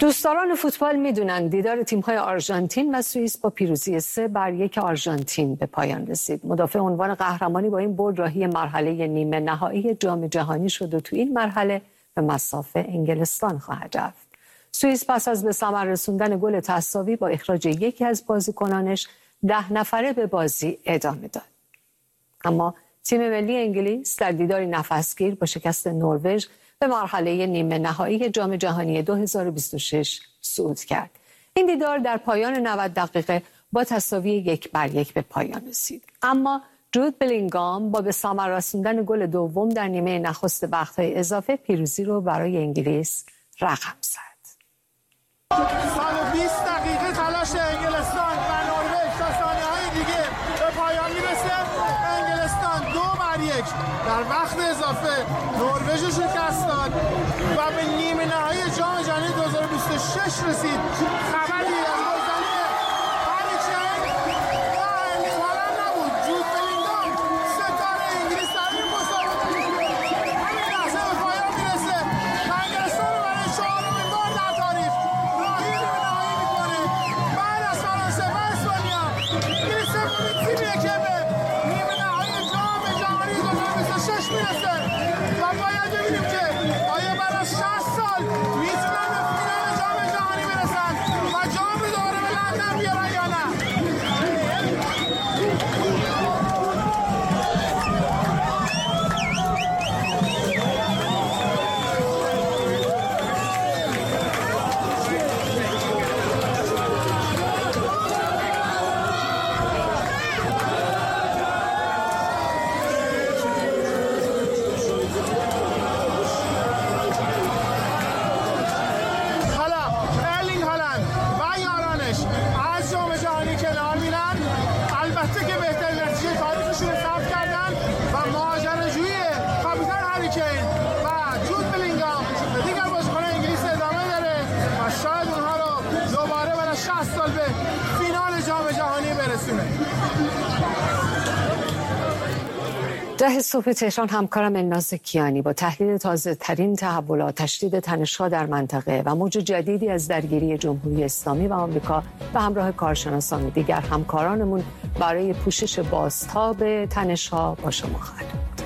دوستداران فوتبال میدونن دیدار تیم‌های آرژانتین و سوئیس با پیروزی 3-1 آرژانتین به پایان رسید. مدافع عنوان قهرمانی با این برد راهی مرحله نیمه نهایی جام جهانی شد و تو این مرحله به مصاف انگلستان خواهد رفت. سوئیس پس از به ثمر رسوندن گل تساوی با اخراج یکی از بازیکنانش 10 نفره به بازی ادامه داد. اما تیم ملی انگلیس در دیداری نفسگیر با شکست نروژ به مرحله نیمه نهایی جام جهانی 2026 صعود کرد. این دیدار در پایان 90 دقیقه با تساوی 1-1 به پایان رسید. اما جود بلینگام با به ثمر رسوندن گل دوم در نیمه نخست وقت‌های اضافه پیروزی رو برای انگلیس رقم زد. 120 دقیقه تلاش انگلستان و نروژ تا ثانیه‌های دیگه به پایان میرسه. انگلستان 2-1 در وقت اضافه نروژ رو شکست داد و به نیمه نهایی جام جهانی 2026 رسید. خبری از گلزنی هری کین و ارلینگ هالند نبود. جود بلینگام ستاره انگلیس در این مسابقه همین لحظه به پایان میرسه و انگلستان رو برای 4مین بار در تاریخ راهی نیمه نهایی میکنه. بعد از فرانسه و اسپانیا انگلیس سومین تیمیه که به نیمه نهایی جام جهانی 2026 میرسه و باید ببینیم که آیا بعد از 60 سال میتونن به فینال جام جهانی برسن و جام رو دوباره به لندن بیارن یا نه. حالا ارلینگ هالند و یارانش از جام جهانی کنار میرن. البته که بهترین نتیجه تاریخشون رو ثبت کردن و ماجراجویی کاپیتان هری کین و جود بلینگام به دیگر بازیکنان انگلیس ادامه داره و شاید اونها رو دوباره بعد از 60 سال به فینال جام جهانی برسونه. 10 صبح تهران همکارم الناز کیانی با تحلیل تازه ترین تحولات، تشدید تنش‌ها در منطقه و موج جدیدی از درگیری جمهوری اسلامی و آمریکا و همراه کارشناسان دیگر همکارانمون برای پوشش بازتاب تنش‌ها با شما خواهد بود.